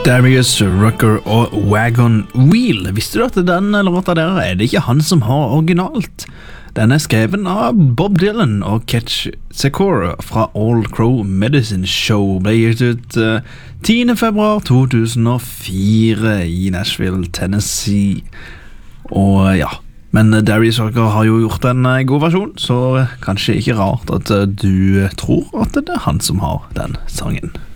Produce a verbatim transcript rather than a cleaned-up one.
Darius Rucker og Wagon Wheel. Visste du at den låta der er det ikke han som har originalt? Den er skreven av Bob Dylan og Ketch Secor fra All Crow Medicine Show. Ble gitt ut uh, tiende februar to tusen og fire i Nashville, Tennessee. Og ja, men Darius Rucker har jo gjort en uh, god versjon, så kanskje ikke rart at uh, du tror at det er han som har den sangen.